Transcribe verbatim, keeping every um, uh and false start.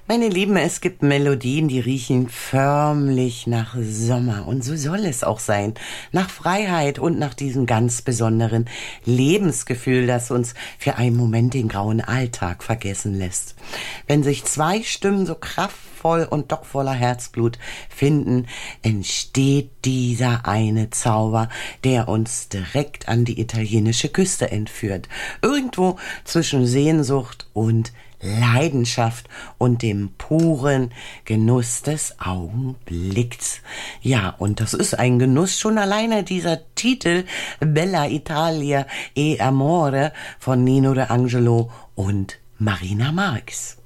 Meine Lieben, es gibt Melodien, die riechen förmlich nach Sommer. Und so soll es auch sein. Nach Freiheit und nach diesem ganz besonderen Lebensgefühl, das uns für einen Moment den grauen Alltag vergessen lässt. Wenn sich zwei Stimmen so kraftvoll und doch voller Herzblut finden, entsteht dieser eine Zauber, der uns direkt an die italienische Küste entführt. Irgendwo zwischen Sehnsucht und Leidenschaft und dem puren Genuss des Augenblicks. Ja, und das ist ein Genuss, schon alleine dieser Titel Bella Italia e Amore von Nino De Angelo und Marina Marx.